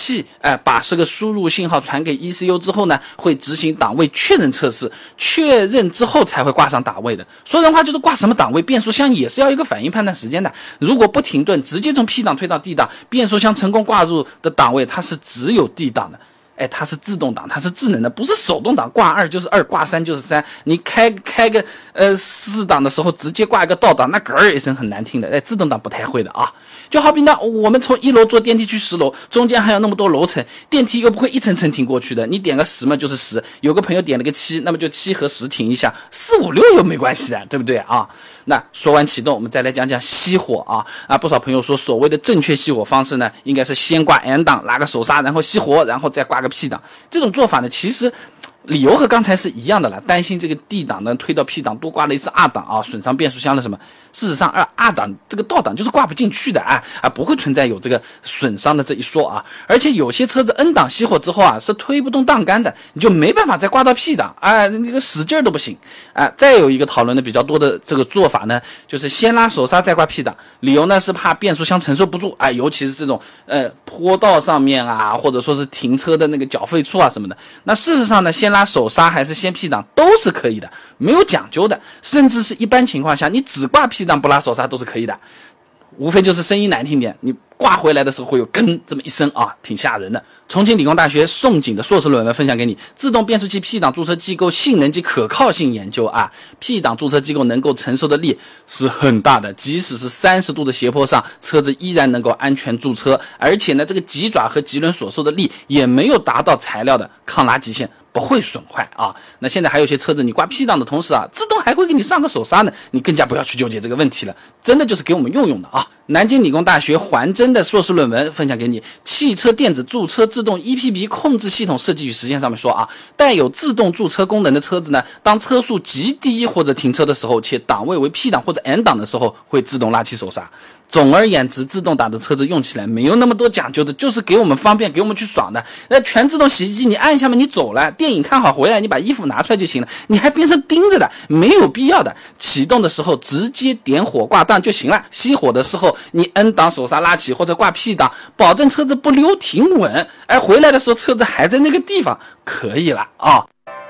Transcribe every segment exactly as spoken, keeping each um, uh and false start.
器哎、呃、把这个输入信号传给 E C U 之后呢，会执行档位确认测试，确认之后才会挂上档位的。说人话就是挂什么档位，变速箱也是要一个反应判断时间的。如果不停顿，直接从 P 档推到 D 档，变速箱成功挂入的档位它是只有 D 档的。哎，它是自动挡，它是智能的，不是手动挡，挂二就是二，挂三就是三。你开开个呃四档的时候，直接挂一个倒档，那咯儿一声很难听的。哎，自动挡不太会的啊。就好比呢，我们从一楼坐电梯去十楼，中间还有那么多楼层，电梯又不会一层层停过去的。你点个十嘛就是十，有个朋友点了个七，那么就七和十停一下，四五六又没关系的，对不对啊？那说完启动，我们再来讲讲熄火啊啊！不少朋友说，所谓的正确熄火方式呢，应该是先挂 N 档，拉个手刹，然后熄火，然后再挂个 P 档。这种做法呢，其实理由和刚才是一样的了，担心这个 D 档呢推到 P 档，多挂了一次 R 档啊，损伤变速箱的什么？事实上，二 R 档这个倒档就是挂不进去的啊啊，不会存在有这个损伤的这一说啊。而且有些车子 N 档熄火之后啊，是推不动档杆的，你就没办法再挂到 P 档啊，那个使劲都不行啊。再有一个讨论的比较多的这个做法呢，就是先拉手刹再挂 P 档，理由呢是怕变速箱承受不住啊，尤其是这种呃坡道上面啊，或者说是停车的那个缴费处啊什么的。那事实上呢，先拉手刹还是先 P 档都是可以的，没有讲究的，甚至是一般情况下你只挂 P 档不拉手刹都是可以的，无非就是声音难听点，你挂回来的时候会有跟这么一声啊，挺吓人的。重庆理工大学宋景的硕士论文分享给你，自动变速器 P 档驻车机构性能及可靠性研究啊 ，P 档驻车机构能够承受的力是很大的，即使是三十度的斜坡上，车子依然能够安全驻车，而且呢，这个棘爪和棘轮所受的力也没有达到材料的抗拉极限。不会损坏啊。那现在还有些车子你挂 P 档的同时啊，自动还会给你上个手刹呢，你更加不要去纠结这个问题了，真的就是给我们用用的啊。南京理工大学环真的硕士论文分享给你，汽车电子驻车自动 E P B 控制系统设计与实现上面说啊，带有自动驻车功能的车子呢，当车速极低或者停车的时候，且档位为 P 档或者 N 档的时候，会自动拉起手刹。总而言之，自动挡的车子用起来没有那么多讲究的，就是给我们方便，给我们去爽的。那全自动洗衣机你按一下嘛，你走了，电影看好回来，你把衣服拿出来就行了，你还边上盯着的，没有必要的。启动的时候直接点火挂档就行了，熄火的时候你 N 档手刹拉起或者挂 P 档，保证车子不溜停稳，哎，回来的时候车子还在那个地方，可以了啊。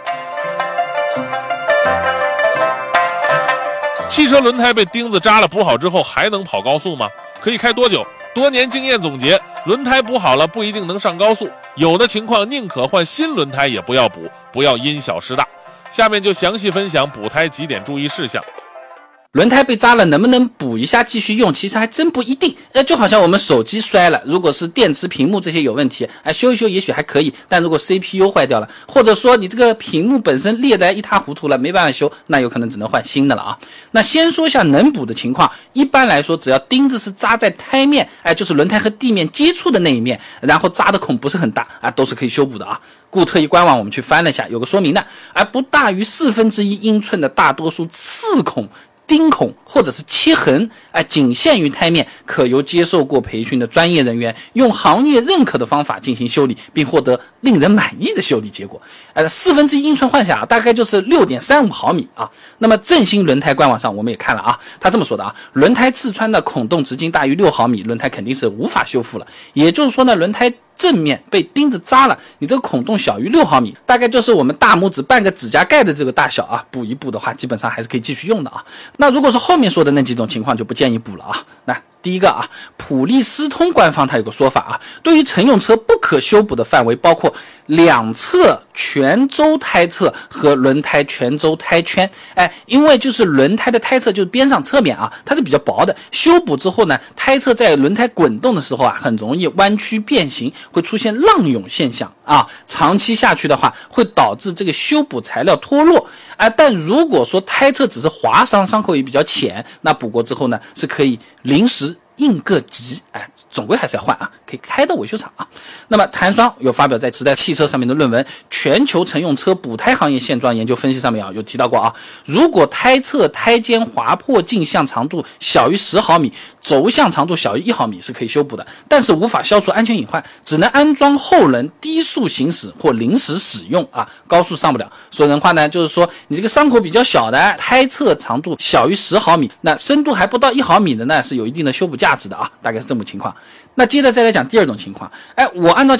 汽车轮胎被钉子扎了补好之后还能跑高速吗？可以开多久？多年经验总结，轮胎补好了不一定能上高速，有的情况宁可换新轮胎也不要补，不要因小失大。下面就详细分享补胎几点注意事项。 轮胎被扎了能不能补一下继续用，其实还真不一定。呃，就好像我们手机摔了，如果是电池屏幕这些有问题，哎，修一修也许还可以，但如果 C P U 坏掉了，或者说你这个屏幕本身裂得一塌糊涂了，没办法修，那有可能只能换新的了啊。那先说一下能补的情况，一般来说只要钉子是扎在胎面，哎，就是轮胎和地面接触的那一面，然后扎的孔不是很大啊，都是可以修补的啊。固特异官网我们去翻了一下，有个说明的，而不大于四分之一英寸的大多数刺孔、钉孔或者是切痕，哎，仅限于胎面，可由接受过培训的专业人员用行业认可的方法进行修理，并获得令人满意的修理结果。呃，四分之一英寸换下啊，大概就是六点三五毫米啊。那么正新轮胎官网上我们也看了啊，他这么说的啊，轮胎刺穿的孔洞直径大于六毫米，轮胎肯定是无法修复了。也就是说呢，轮胎正面被钉子扎了，你这个孔洞小于六毫米，大概就是我们大拇指半个指甲盖的这个大小啊，补一补的话，基本上还是可以继续用的啊。那如果是后面说的那几种情况，就不建议补了啊。那第一个啊，普利司通官方它有个说法啊，对于乘用车不可修补的范围包括两侧全周胎侧和轮胎全周胎圈。哎，因为就是轮胎的胎侧就是边上侧面啊，它是比较薄的，修补之后呢，胎侧在轮胎滚动的时候啊，很容易弯曲变形，会出现浪涌现象啊，长期下去的话会导致这个修补材料脱落啊。但如果说胎侧只是划伤，伤口也比较浅，那补过之后呢，是可以临时应个急，哎，总归还是要换啊，可以开到维修厂啊。那么谭双有发表在时代汽车上面的论文《全球乘用车补胎行业现状研究分析》上面啊，有提到过啊，如果胎侧胎间划破径向长度小于十毫米，轴向长度小于一毫米是可以修补的，但是无法消除安全隐患，只能安装后轮低速行驶或临时使用啊，高速上不了。说人话呢，就是说你这个伤口比较小的，胎侧长度小于十毫米，那深度还不到一毫米的呢，是有一定的修补价值的啊，大概是这么情况。那接着再来讲第二种情况，哎，我按照